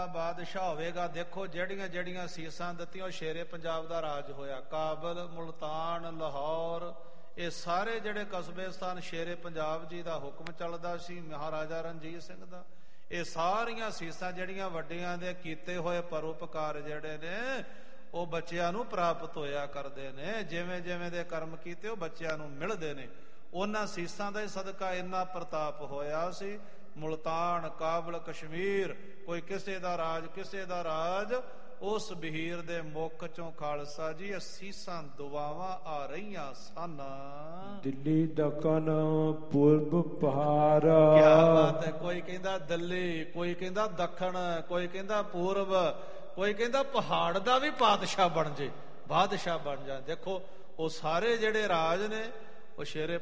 ਬਾਦਸ਼ਾਹ ਹੋਵੇਗਾ। ਦੇਖੋ ਜਿਹੜੀਆਂ ਜਿਹੜੀਆਂ ਸੀਸਾਂ ਦਿੱਤੀਆਂ ਉਹ ਸ਼ੇਰੇ ਪੰਜਾਬ ਦਾ ਰਾਜ ਹੋਇਆ। ਕਾਬਲ, ਮੁਲਤਾਨ, ਲਾਹੌਰ, ਇਹ ਸਾਰੇ ਜਿਹੜੇ ਕਸਬੇ ਸਥਾਨ ਸ਼ੇਰੇ ਪੰਜਾਬ ਜੀ ਦਾ ਹੁਕਮ ਚੱਲਦਾ ਸੀ, ਮਹਾਰਾਜਾ ਰਣਜੀਤ ਸਿੰਘ ਦਾ। ਇਹ ਸਾਰੀਆਂ ਸੀਸਾਂ ਜਿਹੜੀਆਂ ਵੱਡੀਆਂ ਦੇ ਕੀਤੇ ਹੋਏ ਪਰਉਪਕਾਰ ਜਿਹੜੇ ਨੇ ਉਹ ਬੱਚਿਆਂ ਨੂੰ ਪ੍ਰਾਪਤ ਹੋਇਆ ਕਰਦੇ ਨੇ। ਜਿਵੇਂ ਜਿਵੇਂ ਦੇ ਕਰਮ ਕੀਤੇ ਉਹ ਬੱਚਿਆਂ ਨੂੰ ਮਿਲਦੇ ਨੇ। ਉਹਨਾਂ ਸੀਸਾਂ ਦਾ ਹੀ ਸਦਕਾ ਇੰਨਾ ਪ੍ਰਤਾਪ ਹੋਇਆ ਸੀ। ਮੁਲਤਾਨ, ਕਾਬਲ, ਕਸ਼ਮੀਰ, ਕੋਈ ਕਿਸੇ ਦਾ ਰਾਜ, ਕਿਸੇ ਦਾ ਰਾਜ। ਉਸ ਬਹੀਰ ਦੇ ਮੁੱਖ ਚੋਂ ਖਾਲਸਾ ਜੀ ਅਸੀਸਾਂ ਦੁਆਵਾਂ ਆ ਰਹੀਆਂ ਸਨ। ਦਿੱਲੀ ਦੱਖਣ ਪੂਰਬ ਪਹਾੜ। ਕਿਆ ਬਾਤ ਹੈ। ਕੋਈ ਕਹਿੰਦਾ ਦਿੱਲੀ, ਕੋਈ ਕਹਿੰਦਾ ਦੱਖਣ, ਕੋਈ ਕਹਿੰਦਾ ਪੂਰਬ, ਕੋਈ ਕਹਿੰਦਾ ਪਹਾੜ ਦਾ ਵੀ ਪਾਤਸ਼ਾਹ ਬਣ ਜੇ, ਬਾਦਸ਼ਾਹ ਬਣ ਜਾ। ਦੇਖੋ ਉਹ ਸਾਰੇ ਜਿਹੜੇ ਰਾਜ ਨੇ ਉਹ ਸ਼ੇਰੇ